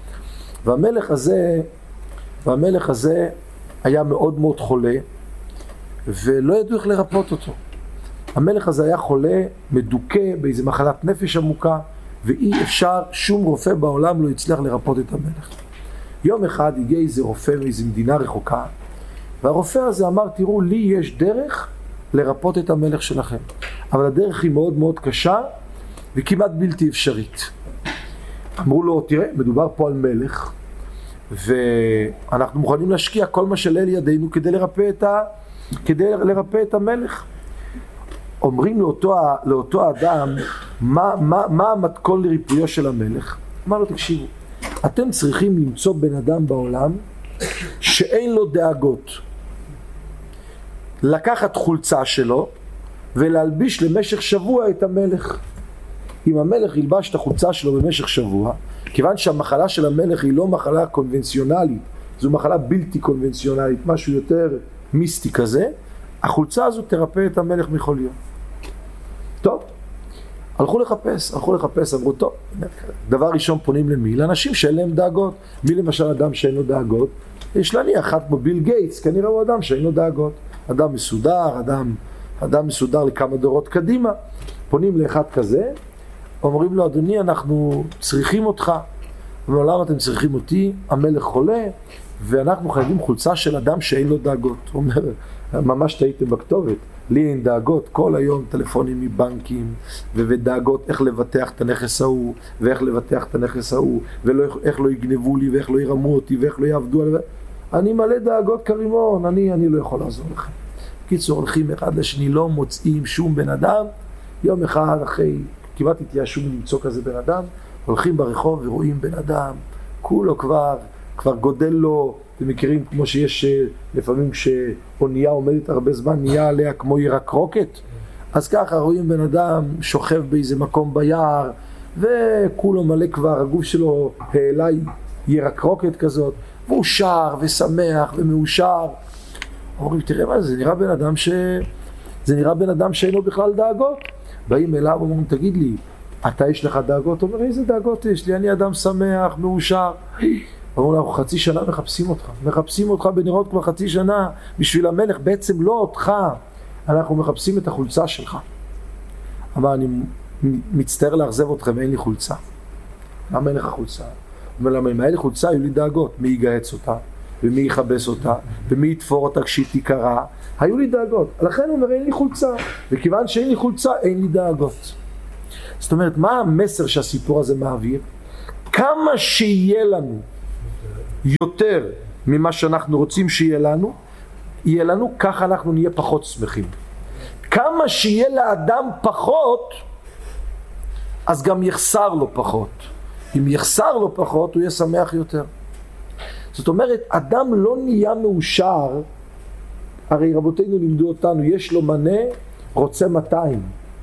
והמלך הזה היה מאוד מאוד חולה, ולא ידעו איך לרפות אותו. המלך הזה היה חולה, מדוכא באיזה מחלת נפש עמוקה, ואי אפשר, שום רופא בעולם לא הצליח לרפות את המלך. יום אחד הגיע איזה רופא מאיזה מדינה רחוקה, והרופא הזה אמר, תראו, לי יש דרך לרפות את המלך שלכם. אבל הדרך היא מאוד מאוד קשה, וכמעט בלתי אפשרית. אמרו לו, תראה, מדובר פה על מלך, ואנחנו מוכנים להשקיע כל מה שלאל ידינו כדי לרפא את המלך. אומרים לאותו אדם, מה המתכון לריפויו של המלך? אמר לו, תקשיבו, אתם צריכים למצוא בן אדם בעולם שאין לו דאגות. לקחת חולצה שלו ולהלביש למשך שבוע את המלך. אם המלך ילבש את החולצה שלו במשך שבוע, כיוון שהמחלה של המלך היא לא מחלה קונבנציונלית, זו מחלה בלתי קונבנציונלית, משהו יותר מיסטי כזה, החולצה הזו תרפא את המלך מכל יום. טוב, הלכו לחפש, אמרו, טוב, דבר ראשון פונים למי? לאנשים שאין להם דאגות. מי למשל אדם שאין לו דאגות? יש להניח אחת כמו ביל גייטס, כנראה הוא אדם שאין לו דאגות. אדם מסודר לכמה דורות קדימה. פונים לאחד כזה, אומרים לו, אדוני, אנחנו צריכים אותך. ומעולם אתם צריכים אותי, המלך חולה, ואנחנו חייבים חולצה של אדם שאין לו דאגות. הוא אומר, ממש טעיתם בכתובת. לי אין דאגות, כל היום טלפונים מבנקים, ודאגות איך לבטח את הנכס ההוא, ואיך לבטח את הנכס ההוא, ואיך לא יגנבו לי, ואיך לא ירמו אותי, ואיך לא יעבדו עליו. אני מלא דאגות כרימון, אני לא יכול לעזור לכם. קיצור, הולכים אחד לשני, לא מוצאים שום בן אדם. יום אחד אחרי, כמעט התייאשו למצוא כזה בן אדם, הולכים ברחוב ורואים בן אדם, כולו כבר גודל לו, אתם מכירים כמו שיש לפעמים כשאונייה עומדת הרבה זמן, נהיה עליה כמו ירק רוקט, אז ככה רואים בן אדם שוכב באיזה מקום ביער, וכולו מלא כבר, הגוף שלו העלה ירק רוקט כזאת, והוא שר ושמח ומאושר. אומרים, תראה מה זה, זה נראה בן אדם שאינו בכלל דאגות. באים אליו ואומרים, תגיד לי, אתה יש לך דאגות? אומר, איזה דאגות יש לי? אני אדם שמח, מאושר. אמרו לה, אנחנו חצי שנה מחפשים אותך בנרות כבר חצי שנה, בשביל המלך, בעצם לא אותך, אנחנו מחפשים את החולצה שלך. אמר, אני מצטער לאכזב אתכם, אין לי חולצה. למה אין לך חולצה? ולמה אם היה לי חולצה היו לי דאגות, מי יגהץ אותה, ומי יכבס אותה, ומי יתפור אותה כשהיא תיקרה, היו לי דאגות. לכן הוא אומר אין לי חולצה, וכיוון שאין לי חולצה אין לי דאגות. זאת אומרת, מה המסר שהסיפור הזה מעביר? כמה שיהיה לנו יותר ממה שאנחנו רוצים שיהיה לנו, ככה אנחנו נהיה פחות שמחים. כמה שיהיה לאדם פחות, אז גם יחסר לו פחות. אם יחסר לו פחות, הוא יהיה שמח יותר. זאת אומרת, אדם לא נהיה מאושר, הרי רבותינו לימדו אותנו, יש לו מנה, רוצה 200.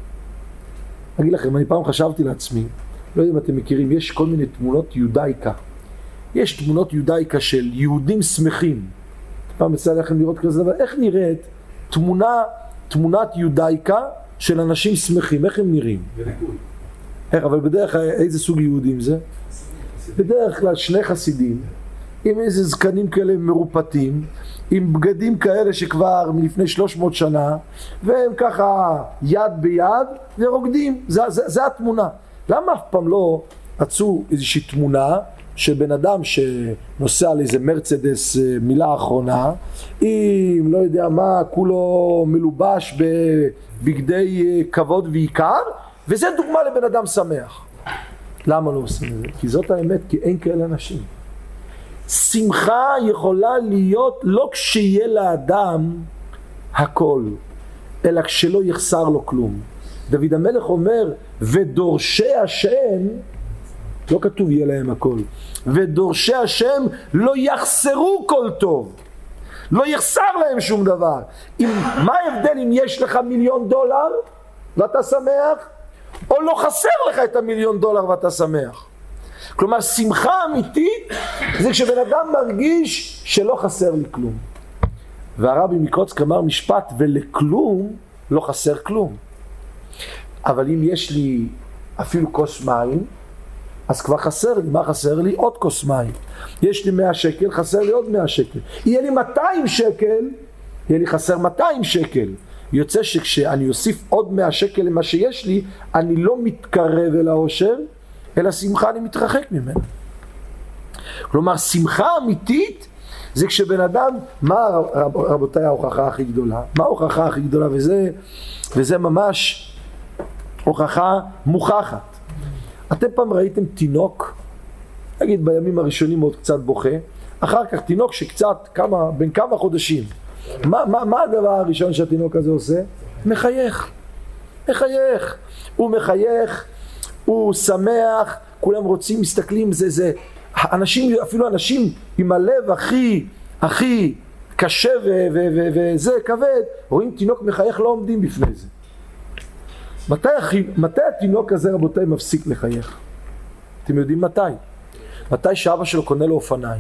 אגיד לכם, אני פעם חשבתי לעצמי, לא יודע אם אתם מכירים, יש כל מיני תמונות יודאיקה. יש תמונות יודאיקה של יהודים שמחים. פעם מצא לכם לראות כזה דבר, איך נראית תמונת יודאיקה של אנשים שמחים, איך הם נראים? אבל בדרך כלל איזה סוג יהודים זה? בדרך כלל שני חסידים, עם איזה זקנים כאלה מרופטים, עם בגדים כאלה שכבר מלפני 300 שנה, והם ככה יד ביד ורוקדים, זה התמונה. למה אף פעם לא עצו איזושהי תמונה של בן אדם שנוסע על איזה מרצדס מילה האחרונה, עם לא יודע מה, כולו מלובש בבגדי כבוד ועיקר, וזה דוגמה לבן אדם שמח. למה לא עושים את זה? כי זאת האמת, כי אין כאלה אנשים. שמחה יכולה להיות לא כשיהיה לאדם הכל, אלא כשלא יחסר לו כלום. דוד המלך אומר, ודורשי השם, לא כתוב יהיה להם הכל, ודורשי השם לא יחסרו כל טוב, לא יחסר להם שום דבר. מה ההבדל אם יש לך $1,000,000 ואתה שמח, או לא חסר לך את $1,000,000 ואתה שמח? כלומר, שמחה אמיתית זה כשבן אדם מרגיש שלא חסר לי כלום. והרבי מקוצק אמר משפט, ולכלום לא חסר כלום. אבל אם יש לי אפילו כוס מים, אז כבר חסר לי. מה חסר לי? עוד כוס מים. יש לי 100 שקל, חסר לי עוד 100 שקל. יהיה לי 200 שקל, יהיה לי חסר 200 שקל. יוצא שכשאני אוסיף עוד 100 שקל למה שיש לי, אני לא מתקרב אל העושר, אלא שמחה אני מתרחק ממנו. כלומר, שמחה אמיתית זה כשבן אדם, מה רבותיי ההוכחה הכי גדולה? מה ההוכחה הכי גדולה? וזה ממש הוכחה מוכחת. אתם פעם ראיתם תינוק, נגיד בימים הראשונים מאוד קצת בוכה, אחר כך תינוק שקצת, בין כמה חודשים, מה הדבר הראשון שהתינוק הזה עושה? מחייך. הוא מחייך, הוא שמח, כולם רוצים, מסתכלים, זה אנשים, אפילו אנשים עם הלב הכי קשה וזה כבד, רואים תינוק מחייך, לא עומדים בפני זה. מתי התינוק הזה, רבותיי, מפסיק לחייך? אתם יודעים מתי? מתי שאבא שלו קונה לו אופניים.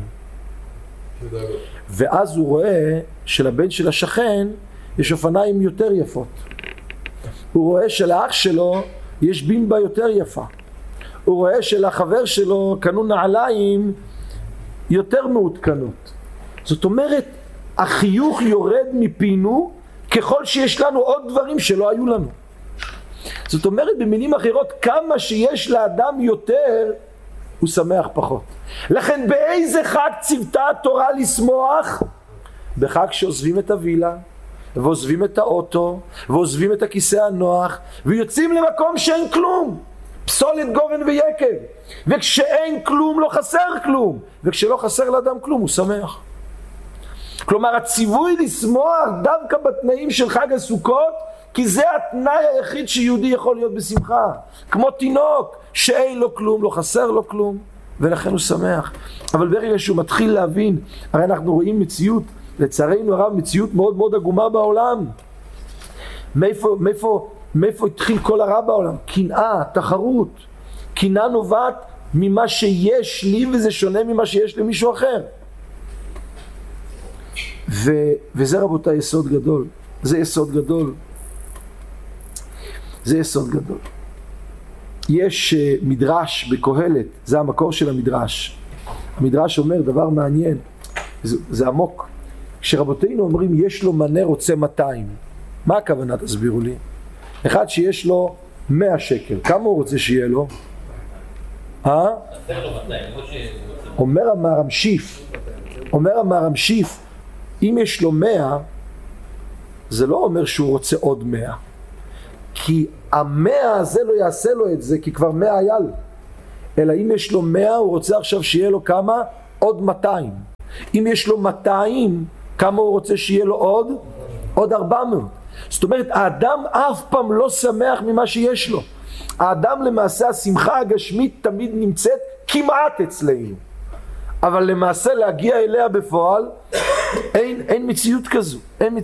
ואז הוא רואה שלבן של השכן יש אופניים יותר יפות. הוא רואה שלאח שלו יש בימבה יותר יפה. הוא רואה שלחבר שלו קנו נעליים יותר מעודכנות. זאת אומרת, החיוך יורד מפינו ככל שיש לנו עוד דברים שלא היו לנו. זאת אומרת, במילים אחרות, כמה שיש לאדם יותר, הוא שמח פחות. לכן באיזה חג ציוותה התורה לשמוח? בחג שעוזבים את הווילה, ועוזבים את האוטו, ועוזבים את הכיסא הנוח, ויוצאים למקום שאין כלום. פסולת גורן ויקב. וכשאין כלום לא חסר כלום. וכשלא חסר לאדם כלום הוא שמח. כלומר, הציווי לשמוח דווקא בתנאים של חג הסוכות, כי זה התנאי היחיד שיהודי יכול להיות בשמחה. כמו תינוק שאין לו כלום, לא חסר לו כלום, ולכן הוא שמח. אבל ברגע שהוא מתחיל להבין, הרי אנחנו רואים מציאות, לצערנו הרב, מציאות מאוד מאוד עגומה בעולם. מאיפה התחיל כל הרע בעולם? קנאה, תחרות. קנאה נובעת ממה שיש לי, וזה שונה ממה שיש למישהו אחר. וזה רבותיי יסוד גדול. זה יסוד גדול. זה יסוד גדול. יש מדרש בקהלת, זה המקור של המדרש. המדרש אומר דבר מעניין, זה עמוק. כשרבותינו אומרים יש לו מנה רוצה 200, מה הכוונה? תסבירו לי. אחד שיש לו 100 שקל, כמה הוא רוצה שיהיה לו? אומר המהר"ם שיף, אם יש לו 100, זה לא אומר שהוא רוצה עוד 100. כי 100 הזה לא יעשה לו את זה, כי כבר 100 היה לו. אלא אם יש לו 100, הוא רוצה עכשיו שיהיה לו כמה? עוד 200. אם יש לו 200, כמה הוא רוצה שיהיה לו עוד? עוד 400. זאת אומרת, האדם אף פעם לא שמח ממה שיש לו. האדם למעשה, השמחה הגשמית תמיד נמצאת כמעט אצלנו. אבל למעשה להגיע אליה בפועל, אין מציאות כזו. אין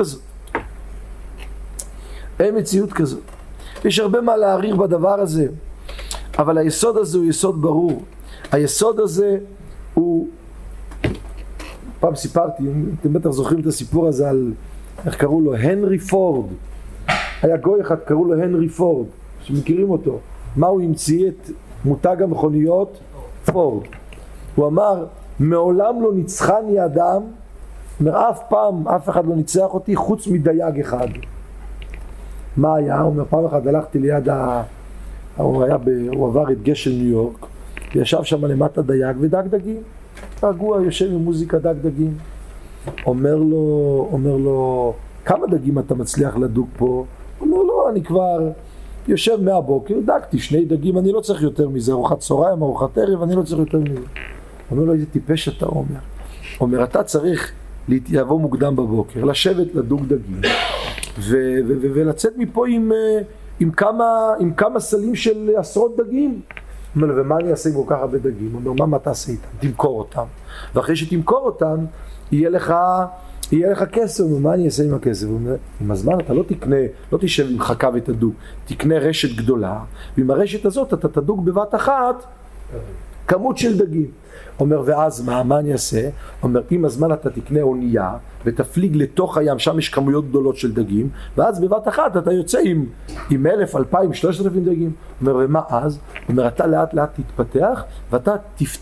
מציאות כזו. יש הרבה מה להעריך בדבר הזה. אבל היסוד הזה הוא יסוד ברור. היסוד הזה הוא... פעם סיפרתי, אתם בטח זוכרים את הסיפור הזה על... איך קראו לו? הנרי פורד. היה גוי אחד, קראו לו הנרי פורד, שמכירים אותו. מה הוא המציא? את מותג המכוניות? פורד. הוא אמר, מעולם לא ניצחני אדם, אומר, אף פעם, אף אחד לא ניצח אותי, חוץ מדייג אחד. מה היה? הוא אומר, פעם אחת הלכתי ליד הוא עבר את גשם ניו יורק, וישב שם למטה דייג ודג דגים. רגוע, יושב עם מוזיקה דג דגים. אומר לו, כמה דגים אתה מצליח לדוג פה? אומר לו, אני כבר יושב מהבוקר, דגתי 2 דגים, אני לא צריך יותר מזה, ארוחת צהריים, ארוחת ערב, אני לא צריך יותר מזה. אומר לו, איזה טיפש אתה אומר. אומר, אתה צריך לבוא מוקדם בבוקר, לשבת לדוג דגים, ולצאת מפה עם כמה סלים של עשרות דגים. אומר לו, ומה אני אעשה עם כל כך הרבה דגים? אומר, מה תעשה איתם? תמכור אותם. ואחרי שתמכור אותם, יהיה לך כסף. מה אני אעשה עם הכסף? הוא אומר, עם הזמן אתה לא תקנה, לא תשב עם חכה ותדוג, תקנה רשת גדולה, ועם הרשת הזאת אתה תדוג בבת אחת כמות של דגים. אומר, ואז מה אני אעשה? אומר, עם הזמן אתה תקנה אונייה ותפליג לתוך הים, שם יש כמויות גדולות של דגים, ואז בבת אחת אתה יוצא עם 1,000, 2,000, 3,000 דגים. אומר, ומה אז? אומר, אתה לאט לאט תתפתח, ואתה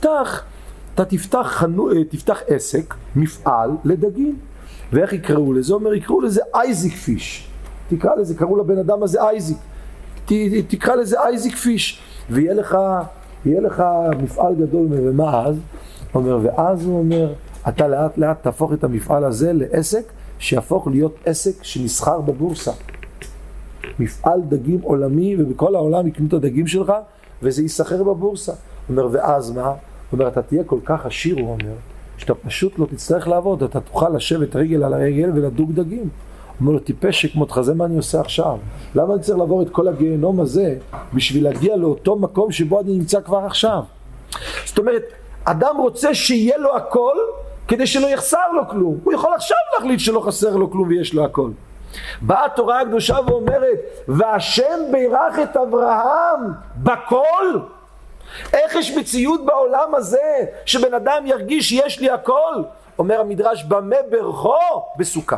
תפתח עסק, מפעל לדגים. ואיך יקראו לזה? אומר, יקראו לזה אייזיק פיש. תקרא לזה, קראו לבן אדם הזה אייזיק. תקרא לזה אייזיק פיש. ויהיה לך מפעל גדול. ומה אז? אומר, ואז הוא אומר, אתה לאט לאט תהפוך את המפעל הזה לעסק שיהפוך להיות עסק שנסחר בבורסה. מפעל דגים עולמי, ובכל העולם יקנו את הדגים שלך, וזה יסחר בבורסה. אומר, ואז מה? אומר, אתה תהיה כל כך עשיר, הוא אומר, שאתה פשוט לא תצטרך לעבוד, אתה תוכל לשבת רגל על הרגל ולדוג דגים. אומר לו, טיפש שכמותך, זה מה אני עושה עכשיו? למה אני צריך לעבור את כל הגיהנום הזה בשביל להגיע לאותו מקום שבו אני נמצא כבר עכשיו? זאת אומרת, אדם רוצה שיהיה לו הכל כדי שלא יחסר לו כלום. הוא יכול עכשיו להחליט שלא חסר לו כלום ויש לו הכל. באה התורה הקדושה ואומרת, והשם בירך את אברהם בכל. איך יש מציאות בעולם הזה שבן אדם ירגיש שיש לי הכל? אומר המדרש, במה ברכו? בסוכה.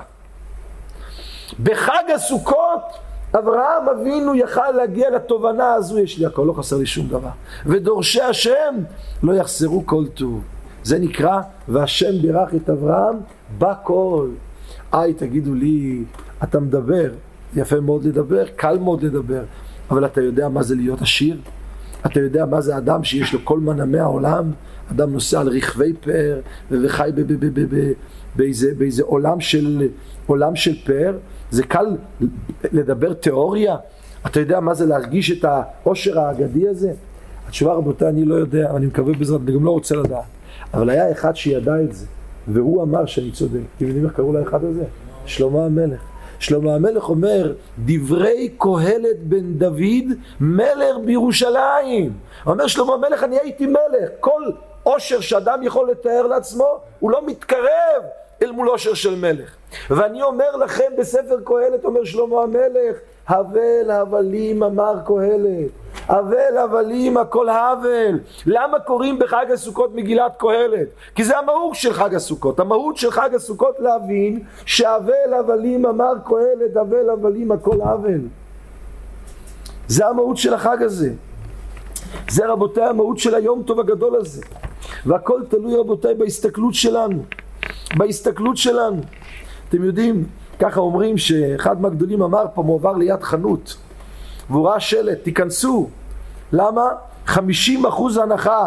בחג הסוכות אברהם אבינו יכל להגיע לתובנה הזו, יש לי הכל, לא חסר לי שום דבר, ודורשי השם לא יחסרו כל טוב. זה נקרא והשם בירך את אברהם בכל. תגידו לי, אתה מדבר, יפה מאוד לדבר, קל מאוד לדבר, אבל אתה יודע מה זה להיות עשיר? אתה יודע מה זה אדם שיש לו כל מנעמי העולם? אדם נוסע על רכבי פאר וחי באיזה עולם של פאר. זה קל לדבר תיאוריה. אתה יודע מה זה להרגיש את העושר האגדי הזה? התשובה, רבותיי, אני לא יודע, אני מקווה בזאת, אני גם לא רוצה לדעת. אבל היה אחד שידע את זה, והוא אמר שאני צודק. אתם יודעים איך קראו לאחד הזה? שלמה המלך. שלמה המלך אומר, דברי קהלת בן דוד מלך בירושלים. אומר שלמה המלך, אני הייתי מלך. כל עושר שאדם יכול לתאר לעצמו, הוא לא מתקרב אל מול עושר של מלך. ואני אומר לכם בספר קהלת, אומר שלמה המלך, הבל הבלים אמר קהלת, הבל הבלים הכל הבל. למה קוראים בחג הסוכות מגילת קהלת? כי זה המהות של חג הסוכות. המהות של חג הסוכות להבין שהבל הבלים אמר קהלת, הבל הבלים הכל הבל. זה המהות של החג הזה. זה רבותיי המהות של היום טוב הגדול הזה. והכל תלוי רבותיי בהסתכלות שלנו. בהסתכלות שלנו. אתם יודעים, ככה אומרים שאחד מהגדולים אמר פעם, הוא עבר ליד חנות והוא ראה שלט, תיכנסו. למה? 50% הנחה.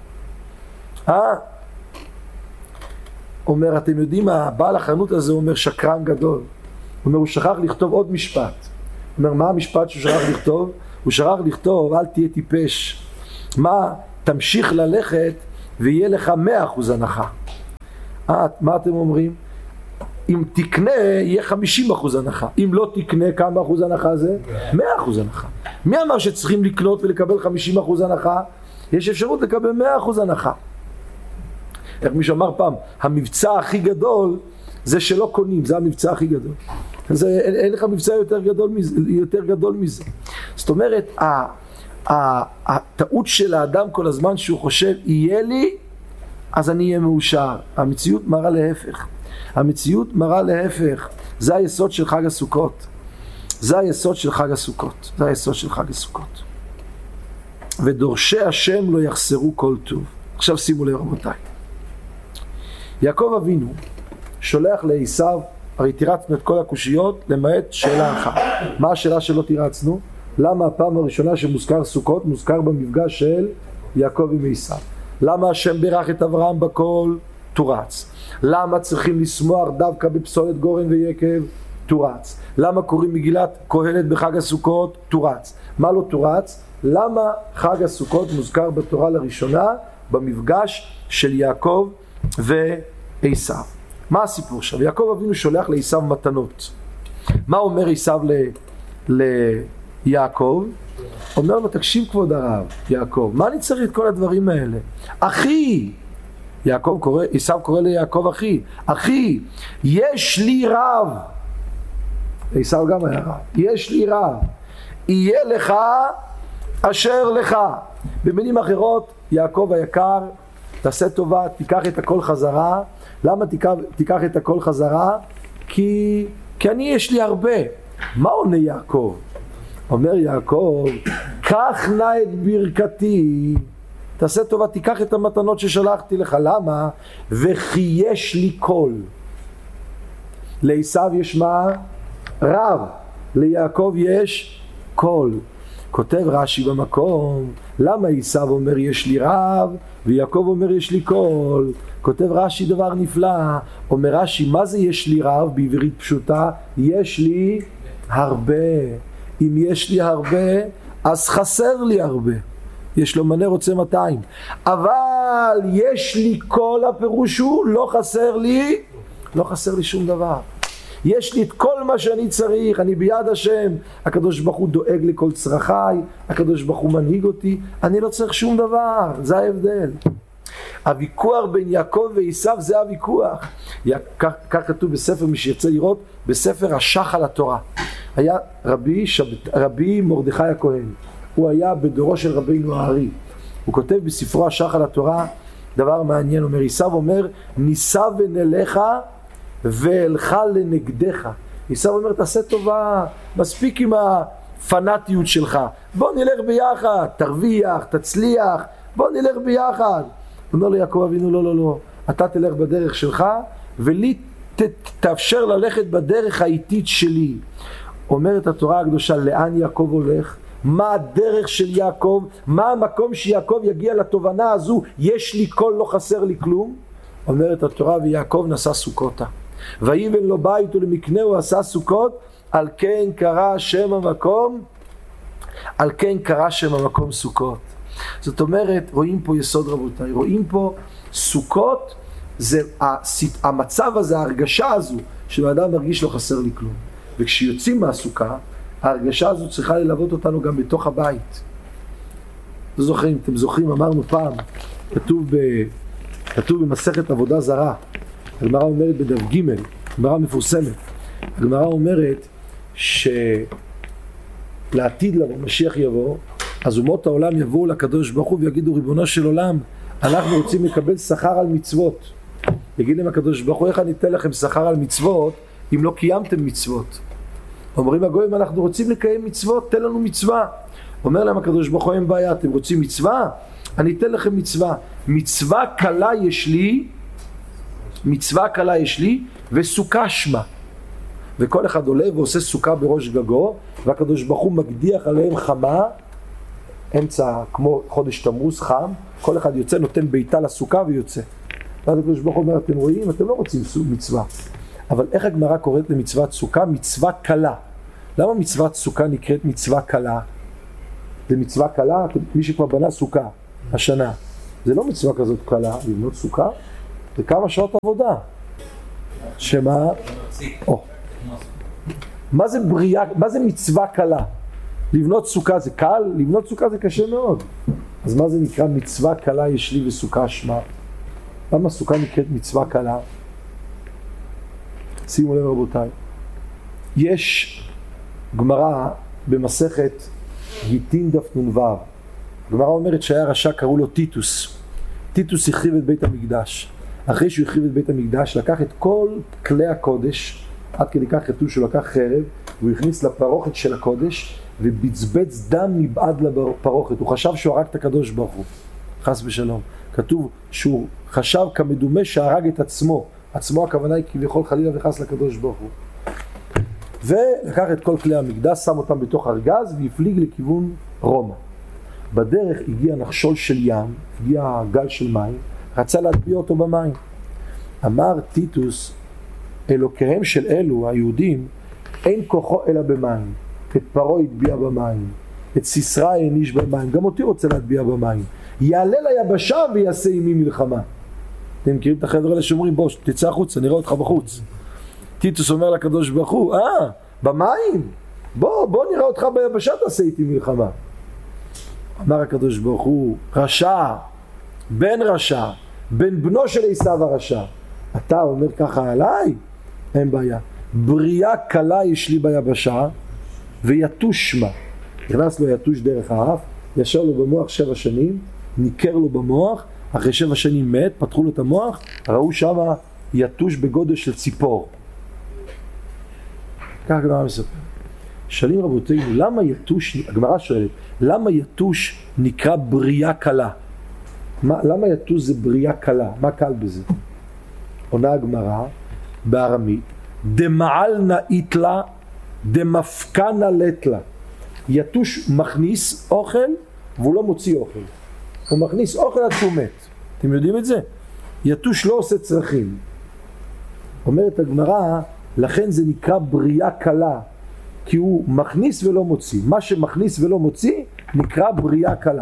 אומר, אתם יודעים מה, בעל החנות הזה אומר שקרן גדול. אומר, הוא שכח לכתוב עוד משפט. אומר, מה המשפט שהוא שכח לכתוב? הוא שכח לכתוב, אל תהיה טיפש. מה? תמשיך ללכת ויהיה לך 100% הנחה. מה אתם אומרים? אם תקנה, יהיה 50% הנחה. אם לא תקנה, כמה אחוז הנחה זה? 100% הנחה. מי אמר שצריכים לקנות ולקבל 50% הנחה? יש אפשרות לקבל 100% הנחה. איך מישהו אמר פעם, המבצע הכי גדול זה שלא קונים, זה המבצע הכי גדול. אין לך מבצע יותר גדול מזה. זאת אומרת, הטעות של האדם כל הזמן שהוא חושב, יהיה לי, אז אני אהיה מאושר. המציאות מראה להפך. המציאות מראה להפך. זה היסוד של חג הסוכות. זה היסוד של חג הסוכות. זה היסוד של חג הסוכות. ודורשי השם לא יחסרו כל טוב. עכשיו שימו לב רבותיי. יעקב אבינו שולח לעשיו, הרי תירצנו את כל הקושיות למעט שאלה אחת. מה השאלה שלא תירצנו? למה הפעם הראשונה שמוזכר סוכות מוזכר במפגש של יעקב עם עשיו? למה השם בירך את אברהם בכל? תורץ. למה צריכים לשמוח דווקא בפסולת גורן ויקב? תורץ. למה קוראים מגילת קהלת בחג הסוכות? תורץ. מה לא תורץ? למה חג הסוכות מוזכר בתורה לראשונה במפגש של יעקב ועשיו? מה הסיפור שם? יעקב אבינו שולח לעשיו מתנות. מה אומר עשיו ליעקב? אומר לו, תקשיב כבוד הרב, יעקב, מה אני צריך את כל הדברים האלה? אחי! עשיו קורא ליעקב אחי. אחי, יש לי רב. עשיו גם היה רב. יש לי רב. יהיה לך אשר לך. במילים אחרות, יעקב היקר, תעשה טובה, תיקח את הכל חזרה. למה תיקח את הכל חזרה? כי אני יש לי הרבה. מה עונה יעקב? אומר יעקב, קח נא את ברכתי, תעשה טובה, תיקח את המתנות ששלחתי לך. למה? וכי יש לי קול. לעשיו יש מה? רב. ליעקב יש קול. כותב רש"י במקום, למה עשיו אומר יש לי רב ויעקב אומר יש לי קול? כותב רש"י דבר נפלא. אומר רש"י, מה זה יש לי רב בעברית פשוטה? יש לי הרבה. אם יש לי הרבה, אז חסר לי הרבה. יש לו מנה רוצה 200. אבל יש לי כל הפירוש הוא, לא חסר לי שום דבר. יש לי את כל מה שאני צריך, אני ביד השם. הקדוש ברוך הוא דואג לכל צרכיי, הקדוש ברוך הוא מנהיג אותי, אני לא צריך שום דבר. זה ההבדל. הוויכוח בין יעקב ועשיו זה הוויכוח. כך כתוב בספר, מי שירצה לראות, בספר השחל התורה. היה רבי מרדכי הכהן. הוא היה בדורו של רבינו הארי. הוא כותב בספרו השחל התורה דבר מעניין. אומר, עשיו אומר, ניסה ונלך ואלך לנגדך. עשיו אומר, תעשה טובה, מספיק עם הפנאטיות שלך. בוא נלך ביחד, תרוויח, תצליח, בוא נלך ביחד. אומר ליעקב אבינו, לא, אתה תלך בדרך שלך, ולי תאפשר ללכת בדרך האיטית שלי. אומרת התורה הקדושה, לאן יעקב הולך? מה הדרך של יעקב? מה המקום שיעקב יגיע לתובנה הזו? יש לי קול, לא חסר לי כלום. אומרת התורה, ויעקב נשא סוכותה. ויבן לו בית ולמקנהו עשה סוכות, על כן קרא שם המקום סוכות. זאת אומרת, רואים פה יסוד רבותיי, רואים פה סוכות, זה המצב הזה, ההרגשה הזו, שהאדם מרגיש לא חסר לי כלום. וכשיוצאים מהסוכה, ההרגשה הזו צריכה ללוות אותנו גם בתוך הבית. אתם זוכרים, אמרנו פעם, כתוב במסכת עבודה זרה, הגמרא אומרת בדף ג', הגמרא מפורסמת, הגמרא אומרת שלעתיד לבוא, משיח יבוא, אז אומות העולם יבואו לקדוש ברוך הוא ויגידו, ריבונו של עולם, אנחנו רוצים לקבל שכר על מצוות. יגיד להם הקדוש ברוך הוא, איך אני אתן לכם שכר על מצוות אם לא קיימתם מצוות? אומרים הגויים, אנחנו רוצים לקיים מצוות, תן לנו מצווה. אומר להם הקדוש ברוך הוא, אין בעיה, אתם רוצים מצווה? אני אתן לכם מצווה. מצווה קלה יש לי וסוכה שמה. וכל אחד עולה ועושה סוכה בראש גגו, והקדוש ברוך הוא מקדיח עליהם חמה, אמצע, כמו חודש תמוז, חם, כל אחד יוצא, נותן ביתה לסוכה ויוצא. ואז הקדוש ברוך הוא אומר, אתם רואים, אתם לא רוצים מצווה. אבל איך הגמרא קוראת למצוות סוכה? מצווה קלה. למה מצוות סוכה נקראת מצווה קלה? זה מצווה קלה, מי שכבר בנה סוכה השנה. זה לא מצווה כזאת קלה, לבנות סוכה, זה כמה שעות עבודה. שמה? מה זה בריאה, מה זה מצווה קלה? לבנות סוכה זה קל? לבנות סוכה זה קשה מאוד. אז מה זה נקרא מצווה קלה יש לי וסוכה שמה? למה סוכה נקראת מצווה קלה? שימו לב רבותיי, יש גמרא במסכת גיטין דף נ"ו. הגמרא אומרת שהיה רשע, קראו לו טיטוס. טיטוס החריב את בית המקדש. אחרי שהוא החריב את בית המקדש, לקח את כל כלי הקודש, עד כדי כך כתוב שהוא לקח חרב, והוא הכניס לפרוכת של הקודש, ובצבץ דם מבעד לפרוכת. הוא חשב שהוא הרג את הקדוש ברוך הוא, חס ושלום. כתוב שהוא חשב כמדומה שהרג את עצמו. עצמו הכוונה היא כביכול חלילה וחס לקדוש ברוך הוא. ולקח את כל כלי המקדש, שם אותם בתוך ארגז והפליג לכיוון רומא. בדרך הגיע נחשול של ים, הגיע גל של מים, רצה להטביע אותו במים. אמר טיטוס, אלוקיהם של אלו, היהודים, אין כוחו אלא במים. את פרעה הטביע במים, את סיסרא העניש במים, גם אותי רוצה להטביע במים. יעלה ליבשה ויעשה עמי מלחמה. אתם מכירים את החבר'ה האלה שאומרים, בוא תצא החוצה, נראה אותך בחוץ. טיטוס אומר לקדוש ברוך הוא, במים? בוא נראה אותך ביבשה, תעשה איתי מלחמה. אמר הקדוש ברוך הוא, רשע, בן בנו של עשיו הרשע. אתה אומר ככה עליי? אין בעיה. בריאה קלה יש לי ביבשה, ויתוש שמה. נכנס לו יתוש דרך האף, ישר לו במוח 7 שנים, ניקר לו במוח, אחרי 7 שנים מת, פתחו לו את המוח, ראו שמה יתוש בגודל של ציפור. ככה הגמרא מספר. שואלים רבותינו, למה יתוש, הגמרא שואלת, למה יתוש נקרא בריאה קלה? למה יתוש זה בריאה קלה? מה קל בזה? עונה הגמרא בארמית, דמעלנה איתלה, דמפקנה לטלה. יתוש מכניס אוכל והוא לא מוציא אוכל. הוא מכניס אוכל עד שהוא מת. אתם יודעים את זה? יתוש לא עושה צרכים. אומרת הגמרא, לכן זה נקרא בריאה קלה, כי הוא מכניס ולא מוציא. מה שמכניס ולא מוציא נקרא בריאה קלה.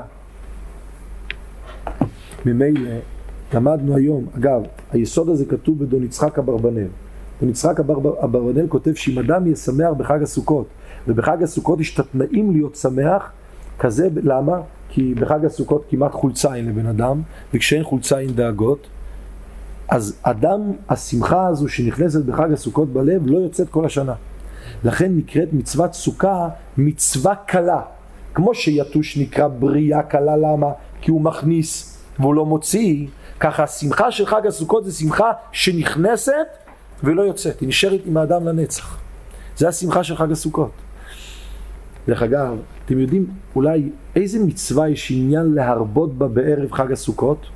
ממילא למדנו היום, אגב, היסוד הזה כתוב בדון יצחק אברבנאל. דון יצחק אברבנאל כותב שאם אדם יהיה שמח בחג הסוכות, ובחג הסוכות יש את התנאים להיות שמח, כזה, למה? כי בחג הסוכות כמעט חולצה אין לבן אדם, וכשאין חולצה אין דאגות, אז אדם, השמחה הזו שנכנסת בחג הסוכות בלב, לא יוצאת כל השנה. לכן נקראת מצוות סוכה מצווה קלה. כמו שיתוש נקרא בריאה קלה, למה? כי הוא מכניס והוא לא מוציא. ככה השמחה של חג הסוכות זה שמחה שנכנסת ולא יוצאת, היא נשארת עם האדם לנצח. זה השמחה של חג הסוכות. דרך אגב, אתם יודעים אולי איזה מצווה יש עניין להרבות בה בערב חג הסוכות?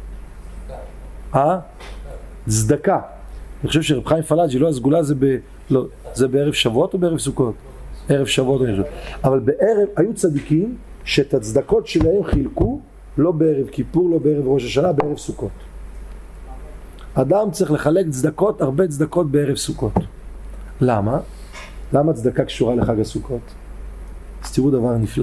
צדקה. אני חושב שרב חיים פלאג'י, לא, הסגולה זה זה בערב שבועות או בערב סוכות? ערב שבועות אני חושב. אבל בערב היו צדיקים שאת הצדקות שלהם חילקו, לא בערב כיפור, לא בערב ראש השנה, בערב סוכות. אדם צריך לחלק צדקות, הרבה צדקות בערב סוכות. למה? למה צדקה קשורה לחג הסוכות? אז תראו דבר נפלא.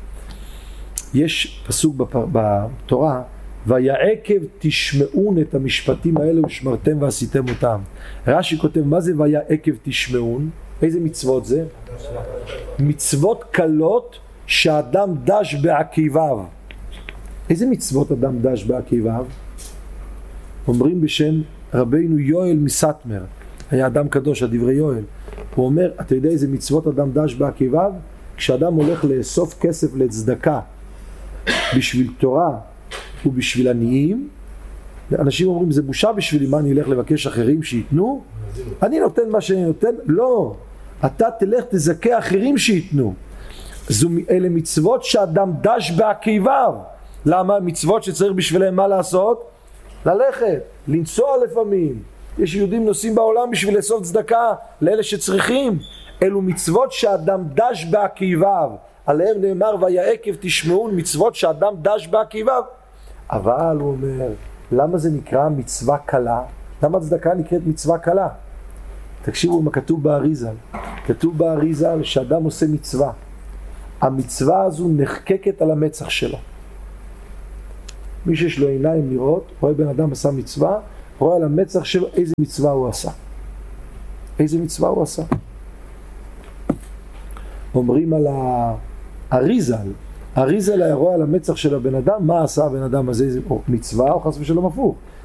יש פסוק בתורה, ויעקב תשמעון את המשפטים האלה ושמרתם ועשיתם אותם. רש"י כותב, מה זה ויעקב תשמעון? איזה מצוות זה? מצוות קלות שאדם דש בעקיביו. איזה מצוות אדם דש בעקיביו? אומרים בשם רבינו יואל מסטמר, היה אדם קדוש, הדברי יואל. הוא אומר, אתה יודע איזה מצוות אדם דש בעקיביו? כשאדם הולך לאסוף כסף לצדקה בשביל תורה ובשביל עניים, אנשים אומרים, זה בושה בשבילי, מה אני אלך לבקש אחרים שיתנו? אני נותן מה שאני נותן? לא, אתה תלך תזכה אחרים שיתנו. אלה מצוות שאדם דש בעקיביו. למה? מצוות שצריך בשבילם מה לעשות? ללכת, לנסוע לפעמים. יש יהודים נוסעים בעולם בשביל לאסוף צדקה לאלה שצריכים. אלו מצוות שאדם דש בעקיביו. עליהם נאמר ויעקב תשמעון מצוות שאדם דש בעקיביו. אבל הוא אומר, למה זה נקרא מצווה קלה? למה הצדקה נקראת מצווה קלה? תקשיבו מה כתוב באריזל. כתוב באריזל שאדם עושה מצווה. המצווה הזו נחקקת על המצח שלו. מי שיש לו עיניים לראות, רואה בן אדם עשה מצווה, רואה על המצח שלו איזה מצווה הוא עשה. איזה מצווה הוא עשה. אומרים על האריזל, האריזל היה רואה על המצח של הבן אדם, מה עשה הבן אדם הזה, או מצווה או חס ושלום הפוך.